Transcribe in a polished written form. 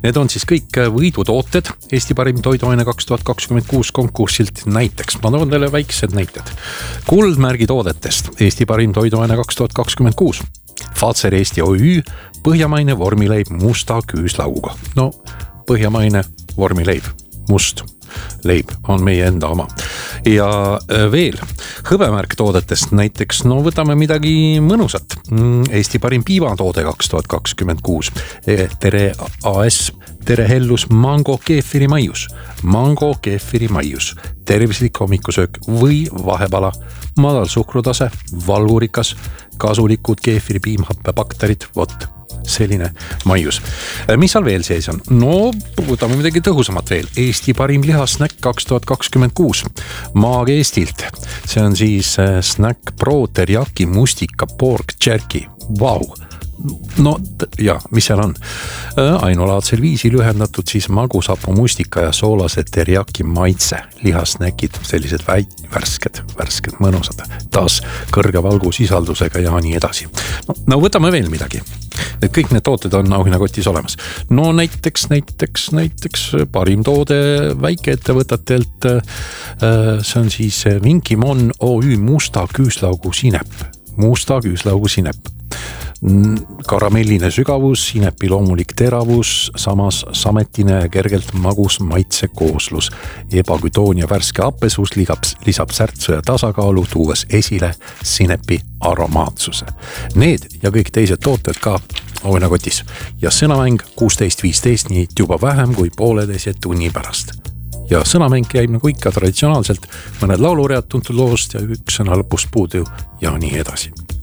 Need on siis kõik võidutooted Eesti parim toiduaine 2026 konkursilt. Näiteks, ma toon teile väiksed näited. Kuldmärgi toodetest Eesti parim toiduaine 2026. Fazer Eesti OÜ, põhjamaine vormileib musta küüslauguga. No, põhjamaine vormileib, must leib on meie enda oma. Ja veel hõbemärk toodetest, näiteks, no võtame midagi mõnusat. Eesti parim piimatoode 2026. Tere AS, tere hellus mango keefiri maius. Mango keefiri maius. Tervislik hommikusöök või vahepala. Madal suhkrutase, valgurikas, kasulikud keefiri piimhappebakterid, vot. Selline maius. Mis seal veel sees on? No, võtame midagi tõhusamat veel. Eesti parim lihasnäkk 2026. Maag Eestilt. See on siis Snack Pro teriyaki mustika pork jerky. Vau! No ja, mis seal on? Ainulaadsel viisil ühendatud siis magusapu mustika ja soolase teriyaki maitse. Lihasnäkid, sellised värsked, mõnusad. Taas kõrge valgusisaldusega ja nii edasi. No võtame veel midagi. Kõik need tooted on auhinnakotis olemas. No näiteks parim toode väikeettevõtetelt. See on siis Vinkimon OÜ musta küüslaugu sinep. Musta küüslaugu sinep. Karamelline sügavus, sinepi loomulik teravus, samas sametine ja kergelt magus maitse kooslus. Ebagütoon ja värske happesus lisab särtsu ja tasakaalu, tuues esile sinepi aromaatsuse. Need ja kõik teised tooted ka auhinnakotis. Ja sõnamäng 16.15, nii juba vähem kui pooleteise tunni pärast. Ja sõnamäng käib nagu ikka traditsionaalselt, mõned lauluread tuntud loost ja üks sõna lõpust puudu ja nii edasi.